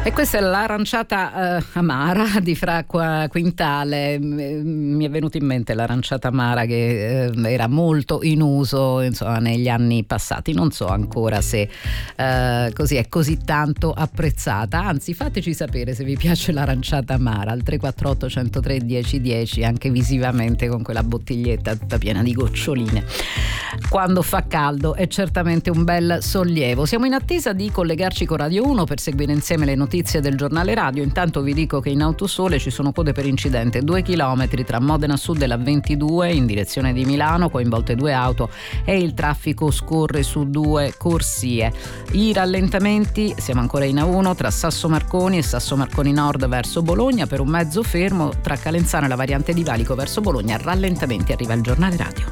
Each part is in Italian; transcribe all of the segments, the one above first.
E questa è l'aranciata amara di Fra Quintale. Mi è venuto in mente l'aranciata amara che era molto in uso, insomma, negli anni passati. Non so ancora se così è così tanto apprezzata. Anzi, fateci sapere se vi piace l'aranciata amara al 348 103 1010, anche visivamente con quella bottiglietta tutta piena di goccioline. Quando fa caldo è certamente un bel sollievo. Siamo in attesa di collegarci con Radio 1 per seguire insieme le notizie del giornale radio. Intanto vi dico che in Autosole ci sono code per incidente 2 chilometri tra Modena Sud e la 22 in direzione di Milano, coinvolte 2 auto e il traffico scorre su 2 corsie. I rallentamenti, siamo ancora in A1 tra Sasso Marconi e Sasso Marconi Nord verso Bologna per un mezzo fermo, tra Calenzano e la variante di Valico verso Bologna rallentamenti. Arriva il giornale radio.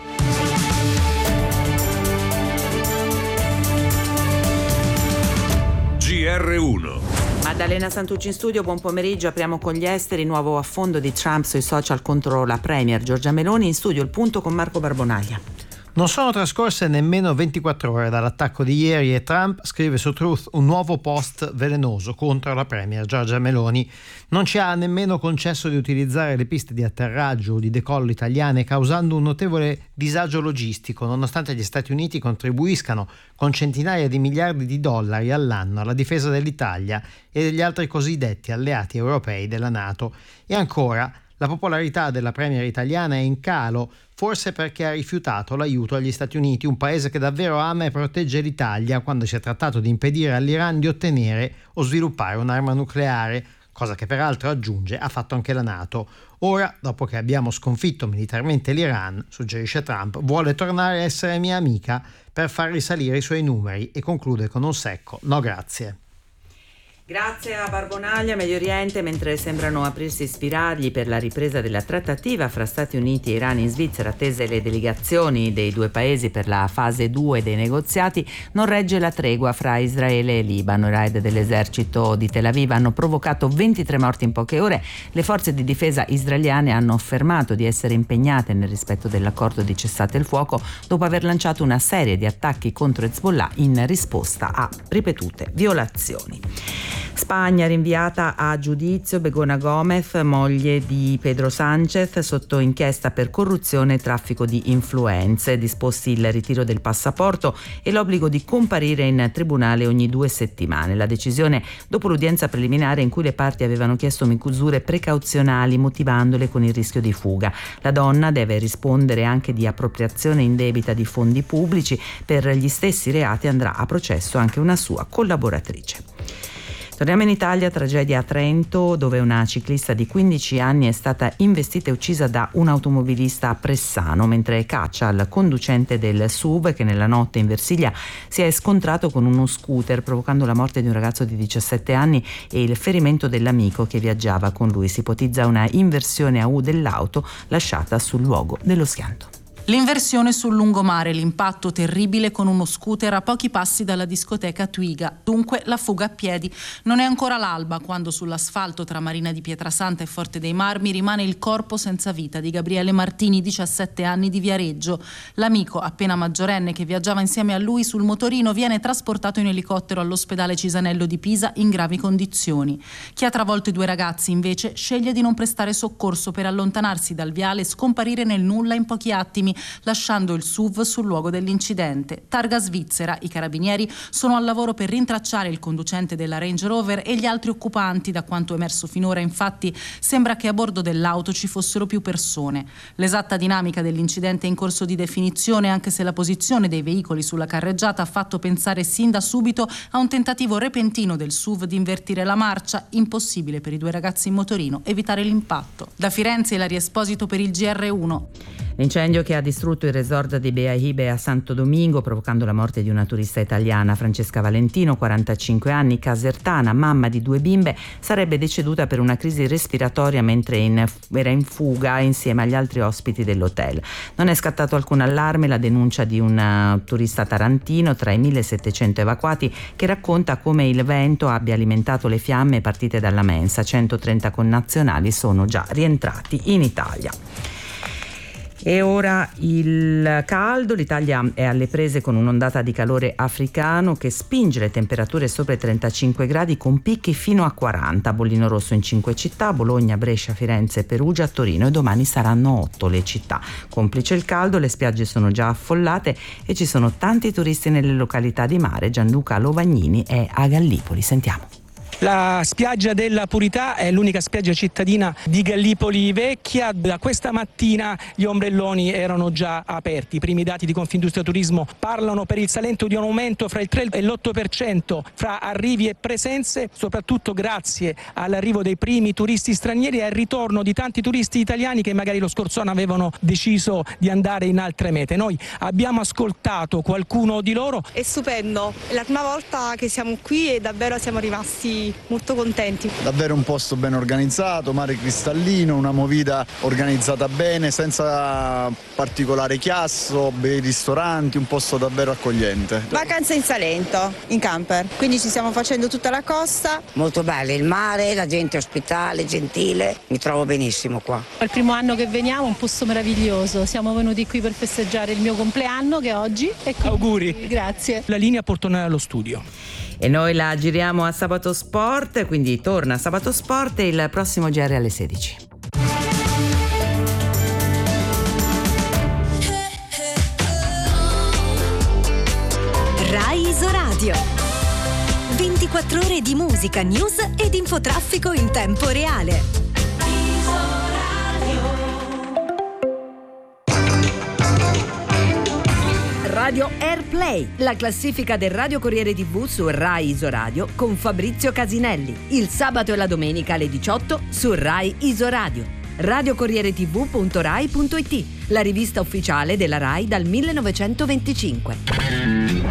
GR1. Maddalena Santucci in studio, buon pomeriggio. Apriamo con gli esteri, nuovo affondo di Trump sui social contro la premier Giorgia Meloni. In studio il punto con Marco Barbonaglia. Non sono trascorse nemmeno 24 ore dall'attacco di ieri e Trump scrive su Truth un nuovo post velenoso contro la premier Giorgia Meloni. Non ci ha nemmeno concesso di utilizzare le piste di atterraggio o di decollo italiane, causando un notevole disagio logistico, nonostante gli Stati Uniti contribuiscano con centinaia di miliardi di dollari all'anno alla difesa dell'Italia e degli altri cosiddetti alleati europei della NATO. E ancora, la popolarità della premier italiana è in calo, forse perché ha rifiutato l'aiuto agli Stati Uniti, un paese che davvero ama e protegge l'Italia quando si è trattato di impedire all'Iran di ottenere o sviluppare un'arma nucleare, cosa che peraltro, aggiunge, ha fatto anche la NATO. Ora, dopo che abbiamo sconfitto militarmente l'Iran, suggerisce Trump, vuole tornare a essere mia amica per far risalire i suoi numeri e conclude con un secco no grazie. Grazie a Barbonaglia. Medio Oriente, mentre sembrano aprirsi spiragli per la ripresa della trattativa fra Stati Uniti e Iran in Svizzera, attese le delegazioni dei due paesi per la fase 2 dei negoziati, non regge la tregua fra Israele e Libano. I raid dell'esercito di Tel Aviv hanno provocato 23 morti in poche ore. Le forze di difesa israeliane hanno affermato di essere impegnate nel rispetto dell'accordo di cessate il fuoco dopo aver lanciato una serie di attacchi contro Hezbollah in risposta a ripetute violazioni. Spagna, rinviata a giudizio Begona Gomez, moglie di Pedro Sánchez, sotto inchiesta per corruzione e traffico di influenze. Disposti il ritiro del passaporto e l'obbligo di comparire in tribunale ogni 2 settimane. La decisione dopo l'udienza preliminare in cui le parti avevano chiesto misure precauzionali motivandole con il rischio di fuga. La donna deve rispondere anche di appropriazione indebita di fondi pubblici. Per gli stessi reati andrà a processo anche una sua collaboratrice. Torniamo in Italia, tragedia a Trento, dove una ciclista di 15 anni è stata investita e uccisa da un automobilista a Pressano, mentre caccia al conducente del SUV che nella notte in Versilia si è scontrato con uno scooter, provocando la morte di un ragazzo di 17 anni e il ferimento dell'amico che viaggiava con lui. Si ipotizza una inversione a U dell'auto lasciata sul luogo dello schianto. L'inversione sul lungomare, l'impatto terribile con uno scooter a pochi passi dalla discoteca Twiga, dunque la fuga a piedi. Non è ancora l'alba quando sull'asfalto tra Marina di Pietrasanta e Forte dei Marmi rimane il corpo senza vita di Gabriele Martini, 17 anni, di Viareggio. L'amico, appena maggiorenne, che viaggiava insieme a lui sul motorino, viene trasportato in elicottero all'ospedale Cisanello di Pisa in gravi condizioni. Chi ha travolto i 2 ragazzi, invece, sceglie di non prestare soccorso per allontanarsi dal viale e scomparire nel nulla in pochi attimi, lasciando il SUV sul luogo dell'incidente. Targa Svizzera, i carabinieri sono al lavoro per rintracciare il conducente della Range Rover e gli altri occupanti. Da quanto emerso finora, infatti, sembra che a bordo dell'auto ci fossero più persone. L'esatta dinamica dell'incidente è in corso di definizione, anche se la posizione dei veicoli sulla carreggiata ha fatto pensare sin da subito a un tentativo repentino del SUV di invertire la marcia. Impossibile per i 2 ragazzi in motorino evitare l'impatto. Da Firenze, Ilaria Esposito per il GR1. L'incendio che ha distrutto il resort di Beahibe a Santo Domingo, provocando la morte di una turista italiana, Francesca Valentino, 45 anni, casertana, mamma di 2 bimbe, sarebbe deceduta per una crisi respiratoria mentre era in fuga insieme agli altri ospiti dell'hotel. Non è scattato alcun allarme la denuncia di un turista tarantino tra i 1700 evacuati che racconta come il vento abbia alimentato le fiamme partite dalla mensa. 130 connazionali sono già rientrati in Italia. E ora il caldo, l'Italia è alle prese con un'ondata di calore africano che spinge le temperature sopra i 35 gradi con picchi fino a 40, bollino rosso in 5 città, Bologna, Brescia, Firenze, Perugia, Torino, e domani saranno 8 le città. Complice il caldo, le spiagge sono già affollate e ci sono tanti turisti nelle località di mare. Gianluca Lovagnini è a Gallipoli, sentiamo. La spiaggia della Purità è l'unica spiaggia cittadina di Gallipoli Vecchia. Da questa mattina gli ombrelloni erano già aperti. I primi dati di Confindustria Turismo parlano per il Salento di un aumento fra il 3 e l'8% fra arrivi e presenze, soprattutto grazie all'arrivo dei primi turisti stranieri e al ritorno di tanti turisti italiani che magari lo scorso anno avevano deciso di andare in altre mete. Noi abbiamo ascoltato qualcuno di loro. È stupendo, è la prima volta che siamo qui e davvero siamo rimasti molto contenti. Davvero un posto ben organizzato, mare cristallino, una movida organizzata bene, senza particolare chiasso, bei ristoranti, un posto davvero accogliente. Vacanza in Salento, in camper, quindi ci stiamo facendo tutta la costa. Molto bello, il mare, la gente ospitale, gentile, mi trovo benissimo qua. È il primo anno che veniamo, un posto meraviglioso, siamo venuti qui per festeggiare il mio compleanno che è oggi. Auguri. Grazie. La linea può tornare allo studio. E noi la giriamo a Sabato Sport, quindi torna Sabato Sport e il prossimo GR alle 16. Rai Isoradio. 24 ore di musica, news ed infotraffico in tempo reale. Radio Airplay, la classifica del Radio Corriere TV su Rai Isoradio con Fabrizio Casinelli. Il sabato e la domenica alle 18 su Rai Isoradio. radiocorrieretv.rai.it, la rivista ufficiale della Rai dal 1925.